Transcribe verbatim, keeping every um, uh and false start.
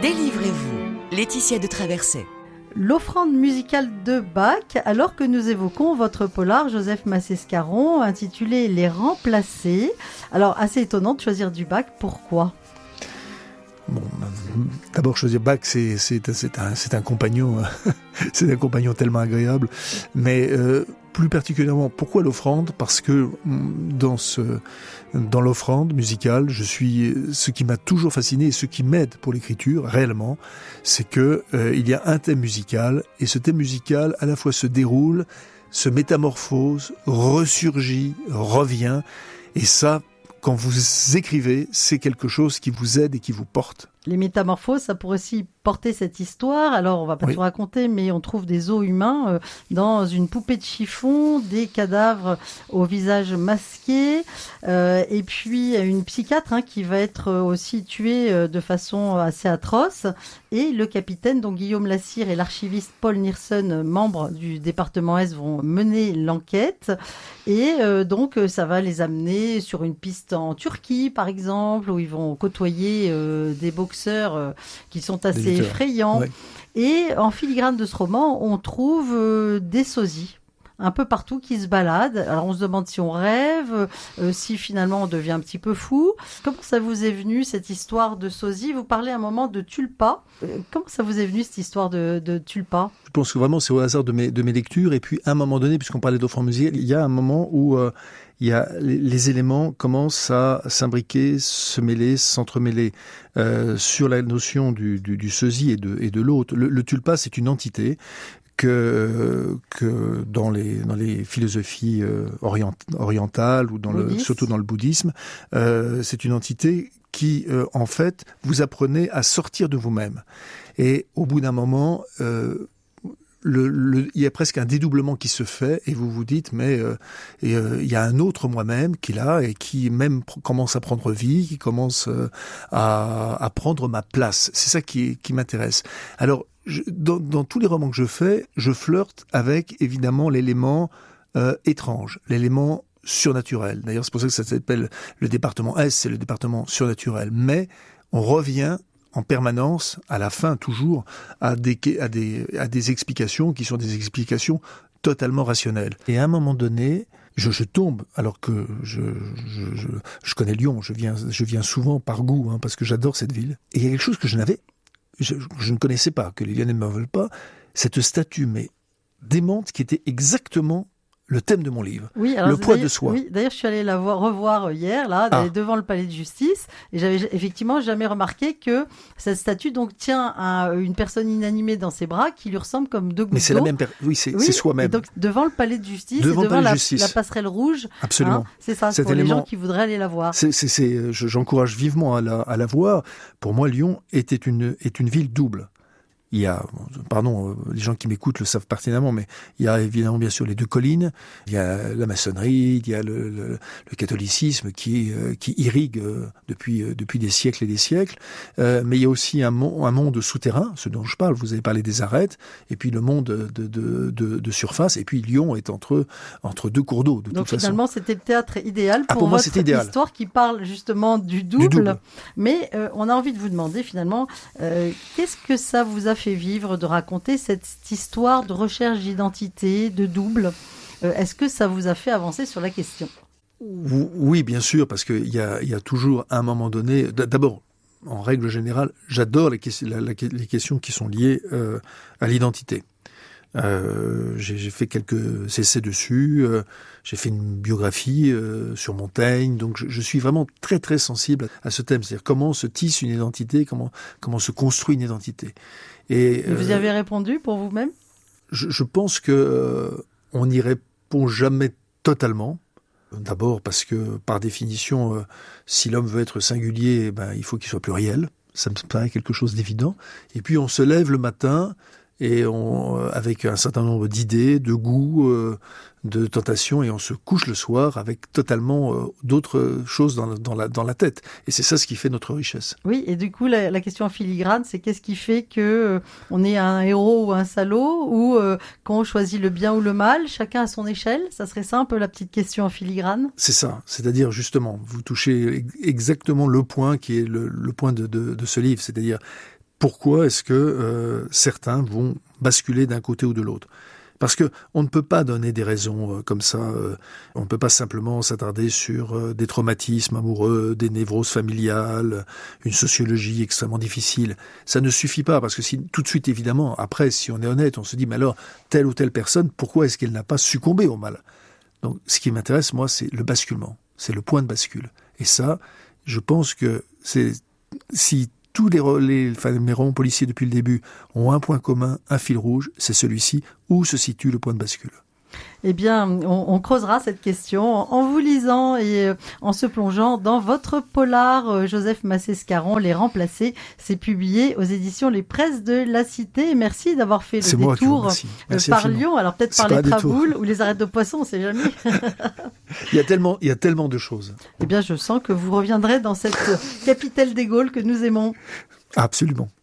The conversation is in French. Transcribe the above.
Délivrez-vous, Laetitia de Traversay. L'offrande musicale de Bach, alors que nous évoquons votre polar Joseph Massescaron intitulé Les Remplacés. Alors, assez étonnant de choisir du Bach, pourquoi ? Bon, d'abord choisir Bach, c'est, c'est, c'est, un, c'est un compagnon, c'est un compagnon tellement agréable. Mais euh, plus particulièrement, pourquoi l'offrande ? Parce que dans ce, dans l'offrande musicale, je suis, ce qui m'a toujours fasciné et ce qui m'aide pour l'écriture réellement, c'est que euh, il y a un thème musical et ce thème musical à la fois se déroule, se métamorphose, ressurgit, revient, et ça, quand vous écrivez, c'est quelque chose qui vous aide et qui vous porte. Les métamorphoses, ça pourrait aussi porter cette histoire. Alors, on va pas oui. tout raconter, mais on trouve des os humains euh, dans une poupée de chiffon, des cadavres au visage masqué, euh, et puis une psychiatre hein, qui va être aussi tuée euh, de façon assez atroce. Et le capitaine, donc Guillaume Lassire, et l'archiviste Paul Niersen, membres du département Est, vont mener l'enquête. Et euh, donc, ça va les amener sur une piste en Turquie, par exemple, où ils vont côtoyer euh, des boxeurs euh, qui sont assez effrayants. Ouais. Et en filigrane de ce roman, on trouve euh, des sosies un peu partout qui se baladent. Alors on se demande si on rêve, euh, si finalement on devient un petit peu fou. Comment ça vous est venu cette histoire de sosie ? Vous parlez à un moment de tulpa. Euh, comment ça vous est venu cette histoire de, de tulpa ? Je pense que vraiment c'est au hasard de mes, de mes lectures. Et puis à un moment donné, puisqu'on parlait d'offrande musicale, il y a un moment où euh, il y a les, les éléments commencent à s'imbriquer, se mêler, s'entremêler euh, sur la notion du, du, du sosie et de, et de l'autre. Le, le tulpa, c'est une entité que que dans les dans les philosophies euh, orient, orientales ou dans le surtout dans le bouddhisme, euh, c'est une entité qui euh, en fait vous apprenez à sortir de vous-même. Et au bout d'un moment, euh, le, le, il y a presque un dédoublement qui se fait et vous vous dites mais euh, et, euh, il y a un autre moi-même qui est là et qui même pr- commence à prendre vie, qui commence euh, à, à prendre ma place. C'est ça qui, qui m'intéresse. Alors Je, dans, dans tous les romans que je fais, je flirte avec évidemment l'élément euh, étrange, l'élément surnaturel. D'ailleurs, c'est pour ça que ça s'appelle le département S, c'est le département surnaturel. Mais on revient en permanence, à la fin toujours, à des, à des, à des explications qui sont des explications totalement rationnelles. Et à un moment donné, Je, je tombe, alors que je, je, je, je connais Lyon, je viens, je viens souvent par goût, hein, parce que j'adore cette ville. Et il y a quelque chose que je n'avais Je, je ne connaissais pas, que les Lyonnais ne m'en veulent pas, cette statue, mais démente, qui était exactement le thème de mon livre, oui, alors le poids de soi. Oui, d'ailleurs, je suis allée la voir, revoir hier, là, ah. devant le palais de justice, et j'avais effectivement jamais remarqué que cette statue donc tient à une personne inanimée dans ses bras qui lui ressemble comme deux gouttes d'eau. Mais c'est la même per- oui, c'est, oui, c'est soi-même. Et donc devant le palais de justice, devant, et devant la, justice. la passerelle rouge. Absolument. Hein, c'est ça, Cet pour élément, les gens qui voudraient aller la voir. C'est, c'est, c'est, j'encourage vivement à la, à la voir. Pour moi, Lyon était une, est une ville double. Il y a, pardon, les gens qui m'écoutent le savent pertinemment, mais il y a évidemment bien sûr les deux collines, il y a la maçonnerie, il y a le, le, le catholicisme qui, euh, qui irrigue euh, depuis, euh, depuis des siècles et des siècles, euh, mais il y a aussi un, mon, un monde souterrain, ce dont je parle, vous avez parlé des arêtes, et puis le monde de, de, de, de surface, et puis Lyon est entre, entre deux cours d'eau, de Donc toute finalement, façon. c'était le théâtre idéal pour, ah, pour moi, votre c'était idéal. histoire qui parle justement du double, du double. Mais euh, on a envie de vous demander finalement, euh, qu'est-ce que ça vous a fait vivre de raconter cette histoire de recherche d'identité, de double. Euh, est-ce que ça vous a fait avancer sur la question ? Oui, bien sûr, parce qu'il y a, y a toujours un moment donné... D'abord, en règle générale, j'adore les, la, la, les questions qui sont liées euh, à l'identité. Euh, j'ai, j'ai fait quelques essais dessus, euh, j'ai fait une biographie euh, sur Montaigne, donc je, je suis vraiment très très sensible à ce thème, c'est-à-dire comment se tisse une identité, comment comment se construit une identité. Et, Et vous y avez euh, répondu pour vous-même ? je, je pense que euh, on n'y répond jamais totalement. D'abord parce que par définition, euh, si l'homme veut être singulier, ben il faut qu'il soit pluriel. Ça me paraît quelque chose d'évident. Et puis on se lève le matin. Et on, avec un certain nombre d'idées, de goûts, euh, de tentations, et on se couche le soir avec totalement euh, d'autres choses dans la, dans, la, dans la tête. Et c'est ça ce qui fait notre richesse. Oui, et du coup, la, la question en filigrane, c'est qu'est-ce qui fait que euh, on est un héros ou un salaud, ou euh, quand on choisit le bien ou le mal, chacun à son échelle. Ça serait ça un peu la petite question en filigrane ? C'est ça, c'est-à-dire justement, vous touchez exactement le point qui est le, le point de, de, de ce livre, c'est-à-dire pourquoi est-ce que euh, certains vont basculer d'un côté ou de l'autre. Parce que on ne peut pas donner des raisons euh, comme ça. Euh, on ne peut pas simplement s'attarder sur euh, des traumatismes amoureux, des névroses familiales, une sociologie extrêmement difficile. Ça ne suffit pas, parce que si tout de suite, évidemment, après, si on est honnête, on se dit, mais alors, telle ou telle personne, pourquoi est-ce qu'elle n'a pas succombé au mal? Donc, ce qui m'intéresse, moi, c'est le basculement. C'est le point de bascule. Et ça, je pense que c'est si tous les, les, enfin, les romans policiers depuis le début ont un point commun, un fil rouge, c'est celui-ci, où se situe le point de bascule. Eh bien, on, on creusera cette question en vous lisant et euh, en se plongeant dans votre polar, euh, Joseph Massé-Scaron, Les Remplacés. C'est publié aux éditions Les Presses de la Cité. Merci d'avoir fait le c'est détour merci. Merci par Lyon. Alors peut-être par les Traboules ou les arêtes de poisson, on ne sait jamais. il, y a tellement, il y a tellement de choses. Eh bien, je sens que vous reviendrez dans cette capitale des Gaules que nous aimons. Absolument.